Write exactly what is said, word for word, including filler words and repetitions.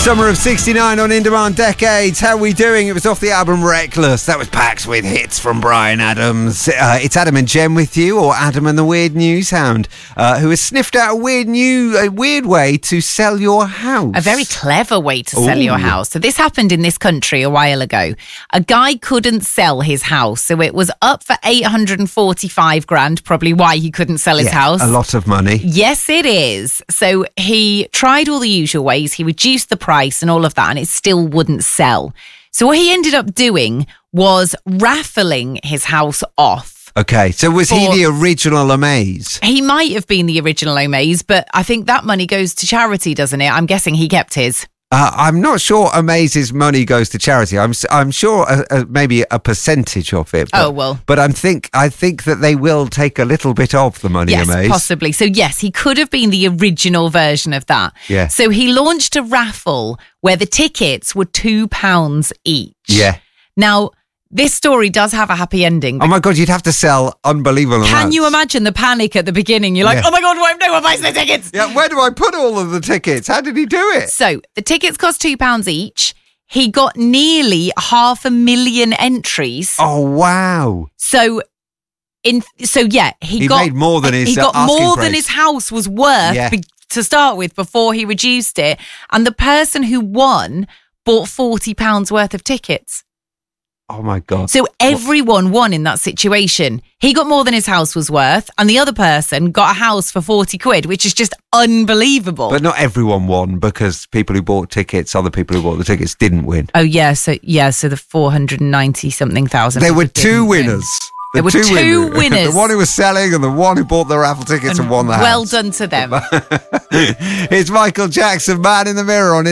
Summer of sixty-nine on In Demand Decades. How are we doing? It was off the album Reckless. That was packed with hits from Bryan Adams. Uh, it's Adam and Jem with you, or Adam and the Weird News Hound, uh, who has sniffed out a weird new, a weird way to sell your house. A very clever way to Ooh. sell your house. So this happened in this country a while ago. A guy couldn't sell his house, so it was up for eight hundred forty-five grand. Probably why he couldn't sell his yeah, house. A lot of money. Yes, it is. So he tried all the usual ways. He reduced the price and all of that, and it still wouldn't sell. So what he ended up doing was raffling his house off. Okay, so was he For- the original Amaze? He might have been the original Omaze, but I think that money goes to charity, doesn't it? I'm guessing he kept his. Uh, I'm not sure Amaze's money goes to charity. I'm I'm sure a, a, maybe a percentage of it. But, Oh, well. But I'm think I think that they will take a little bit of the money, Yes, Amaze. possibly. So yes, he could have been the original version of that. Yeah. So he launched a raffle where the tickets were two pounds each. Yeah. Now, this story does have a happy ending. Oh my God, you'd have to sell unbelievable Can amounts. you imagine the panic at the beginning? You're like, Yeah. oh my God, what- no one buys the tickets. Yeah, where do I put all of the tickets? How did he do it? So the tickets cost two pounds each. He got nearly half a million entries. Oh wow. So, in so yeah, he, He got made more than his, he uh, got asking more price. than his house was worth Yeah. be- to start with before he reduced it. And the person who won bought forty pounds worth of tickets. Oh my God. So everyone won in that situation. He got more than his house was worth, and the other person got a house for forty quid, which is just unbelievable. But not everyone won, because people who bought tickets, other people who bought the tickets didn't win. oh yeah, so yeah, so the four hundred ninety something thousand. There people were two didn't win. winners. There were two winners. The one who was selling and the one who bought the raffle tickets and, And won the well house. done to them. It's Michael Jackson, Man in the Mirror on